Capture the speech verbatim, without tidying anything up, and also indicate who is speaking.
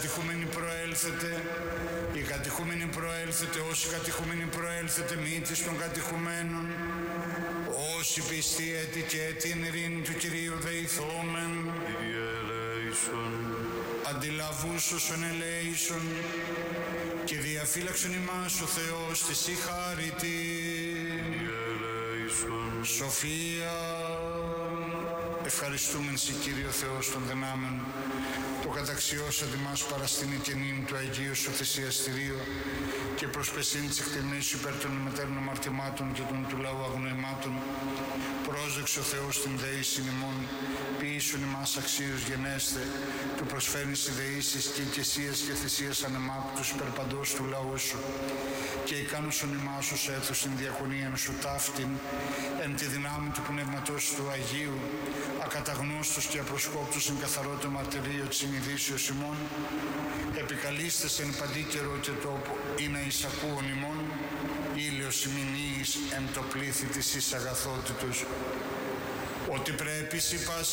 Speaker 1: κατηχούμενοι προέλθετε, οι κατηχούμενοι προέλθετε, όσοι κατηχούμενοι προέλθετε, μύτης των κατηχουμένων, όσοι πιστοί έτη και έτη εν ειρήνη του Κυρίου δεηθόμεν,
Speaker 2: Κύριε ελέησον,
Speaker 1: αντιλαβούς όσων ελέησον, και διαφύλαξον ημάς ο Θεός της η χάρητη,
Speaker 2: Κύριε ελέησον,
Speaker 1: σοφία. Ευχαριστούμεν σε Κύριο Θεός των δυνάμεων, το καταξιώσατε μας παραστήνη και νύν του Αγίου σου θυσιαστηρίου και προσπεσήν της εκτιμής υπέρ των μετέρων αμαρτημάτων και των του λαού αγνοημάτων. Πρόσδεξε ο Θεός την δεήσιν ημών, ποιήσουν ημάς αξίους γενέστε, του προσφέρνεις ιδεήσεις και οικεσίες και θυσίες ανεμάκτους υπερπαντός του λαού σου, και ικάνωσον ημάς ως έθους την διακονίαν σου ταύτην, εν τη δυνάμει του Πνεύματος του Αγίου, ακαταγνώστος και απροσκόπτος εν καθαρότο μαρτυρίο της συνειδήσεως ημών, επικαλείστες εν παντή καιρό και τόπο, ή να εισακούων ημών, ήλιος ημινίης εν το πλήθη της εις αγαθότητος, ότι πρέπει σοι πάση